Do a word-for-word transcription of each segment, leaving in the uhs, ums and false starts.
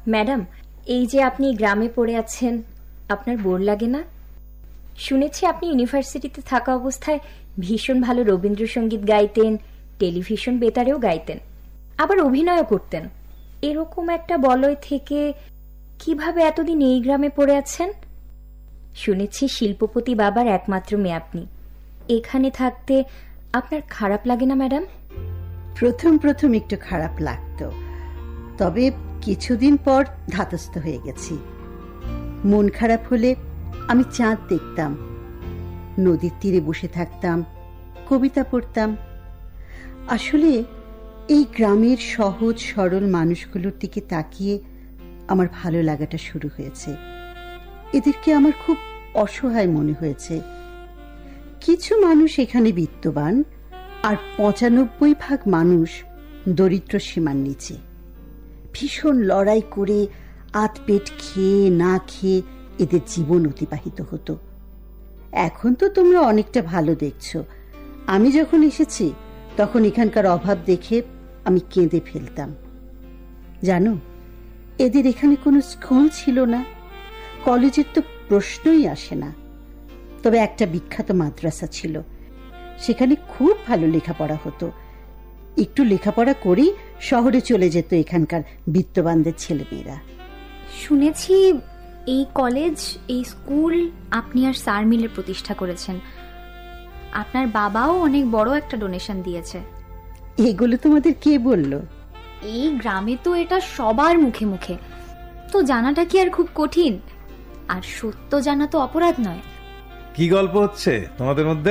Madam, এই যে আপনি গ্রামে পড়ে আছেন, আপনার বোর লাগে না? শুনেছি আপনি ইউনিভার্সিটিতে থাকা অবস্থায় ভীষণ ভালো রবীন্দ্রসঙ্গীত গাইতেন, টেলিভিশন বেতারেও গাইতেন, আবার অভিনয়ও করতেন। এরকম একটা বলয় থেকে কিভাবে এতদিন এই গ্রামে পড়ে আছেন? শুনেছি শিল্পপতি বাবার একমাত্র মেয়ে আপনি। এখানে থাকতে আপনার খারাপ লাগে না ম্যাডাম? প্রথম প্রথম একটু খারাপ লাগতো, তবে কিছুদিন পর ধাতস্থ হয়ে গেছি। মন খারাপ হলে আমি চাঁদ দেখতাম, নদীর তীরে বসে থাকতাম, কবিতা পড়তাম। আসলে এই গ্রামের সহজ সরল মানুষগুলোর দিকে তাকিয়ে আমার ভালো লাগাটা শুরু হয়েছে। এদেরকে আমার খুব অসহায় মনে হয়েছে। কিছু মানুষ এখানে বিত্তবান, আর পঁচানব্বই ভাগ মানুষ দরিদ্র সীমার নিচে। ভীষণ লড়াই করে আধ পেট খেয়ে না খেয়ে এদের জীবন অতিবাহিত হতো। এখন তো তোমরা অনেকটা ভালো দেখছো। আমি যখন এসেছি তখন এখানকার অভাব দেখে আমি কেঁদে ফেলতাম। জানো, এদের এখানে কোনো স্কুল ছিল না, কলেজের তো প্রশ্নই আসে না। তবে একটা বিখ্যাত মাদ্রাসা ছিল, সেখানে খুব ভালো লেখাপড়া হতো। একটু লেখাপড়া করেই শহরে চলে যেত এখানকার বিত্তবানদের ছেলেমেয়েরা। শুনেছি এই কলেজ, এই স্কুল আপনি আর স্যার মিলে প্রতিষ্ঠা করেছেন। আপনার বাবাও অনেক বড় একটা ডোনেশন দিয়েছে। এগুলো তোমাদের কে বলল? এই গ্রামে তো এটা সবার মুখে মুখে, তো জানাটা কি আর খুব কঠিন? আর সত্য জানা তো অপরাধ নয়। কি গল্প হচ্ছে তোমাদের মধ্যে?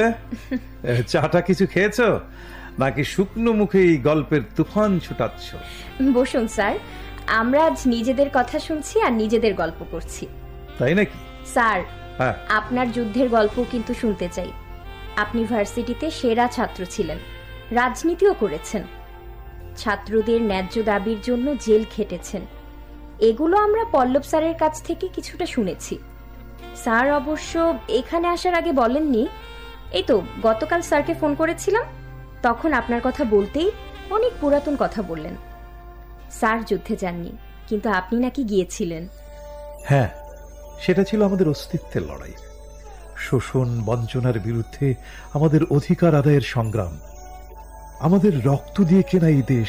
চাটা কিছু খেয়েছো নাকি শুকনো মুখে এই গল্পের তুফান ছুটাচ্ছ? বসুন স্যার, আমরা আজ নিজেদের কথা শুনছি আর নিজেদের গল্প করছি। তাই নাকি? স্যার, হ্যাঁ, আপনার যুদ্ধের গল্প কিন্তু শুনতে চাই। আপনি ভার্সিটিতে সেরা ছাত্র ছিলেন, রাজনীতিও করেছেন, ছাত্রদের ন্যায্য দাবির জন্য জেল খেটেছেন। এগুলো আমরা পল্লব স্যারের কাছ থেকে কিছুটা শুনেছি। স্যার অবশ্য এখানে আসার আগে বলেননি। এই তো গতকাল স্যারকে ফোন করেছিলাম, তখন আপনার কথা বলতেই অনেক পুরাতন কথা বললেন। স্যার যুদ্ধে যাননি, কিন্তু আপনি নাকি গিয়েছিলেন। হ্যাঁ, সেটা ছিল আমাদের অস্তিত্বের লড়াই, শোষণ বঞ্চনার বিরুদ্ধে আমাদের অধিকার আদায়ের সংগ্রাম। আমাদের রক্ত দিয়ে কেনা এই দেশ,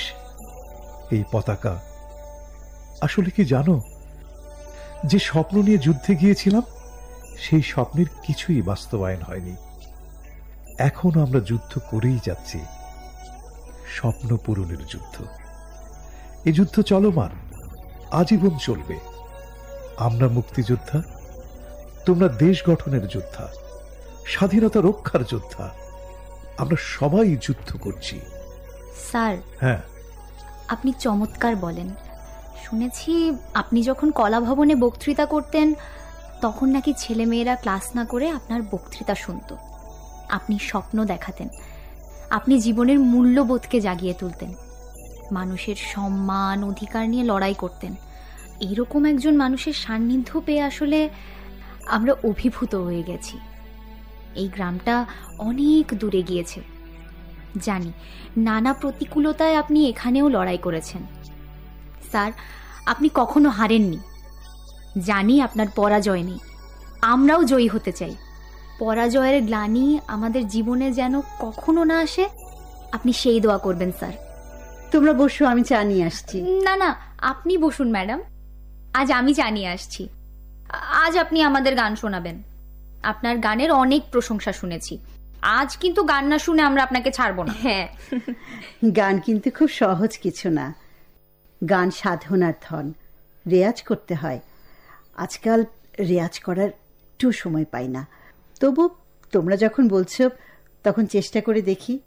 এই পতাকা। আসলে কি জানো, যে স্বপ্ন নিয়ে যুদ্ধে গিয়েছিলাম সেই স্বপ্নের কিছুই বাস্তবায়ন হয়নি। এখনো আমরা যুদ্ধ করেই যাচ্ছি, স্বপ্ন পূরণের যুদ্ধ। এই যুদ্ধ চলমান, আজীবন চলবে। আমরা মুক্তিযোদ্ধা, তোমরা দেশ গঠনের যোদ্ধা, স্বাধীনতা রক্ষার যোদ্ধা। আমরা সবাই যুদ্ধ করছি। স্যার, হ্যাঁ, আপনি চমৎকার বলেন। শুনেছি আপনি যখন কলা ভবনে বক্তৃতা করতেন তখন নাকি ছেলেমেয়েরা ক্লাস না করে আপনার বক্তৃতা শুনত। আপনি স্বপ্ন দেখাতেন, আপনি জীবনের মূল্যবোধকে জাগিয়ে তুলতেন, মানুষের সম্মান অধিকার নিয়ে লড়াই করতেন। এইরকম একজন মানুষের সান্নিধ্য পেয়ে আসলে আমরা অভিভূত হয়ে গেছি। এই গ্রামটা অনেক দূরে গিয়েছে জানি, নানা প্রতিকূলতায় আপনি এখানেও লড়াই করেছেন। স্যার, আপনি কখনো হারেননি। জানি আপনার পরাজয় নেই, আমরাও জয়ী হতে চাই। পরাজয়ের গ্লানি আমাদের জীবনে যেন কখনো না আসে, আপনি সেই দোয়া করবেন স্যার। তোমরা বসো, আমি চা নিয়ে আসছি। না না, আপনি বসুন ম্যাডাম, আজ আমি চা নিয়ে আসছি। আজ আপনি আমাদের গান শোনাবেন। আপনার গানের অনেক প্রশংসা শুনেছি, আজ কিন্তু গান না শুনে আমরা আপনাকে ছাড়বো না। হ্যাঁ, গান কিন্তু খুব সহজ কিছু না। গান সাধনার ধন, রেয়াজ করতে হয়। আজকাল রেয়াজ করার একটু সময় পাই না। তবু তোমরা যখন বলছো তখন চেষ্টা করে দেখি।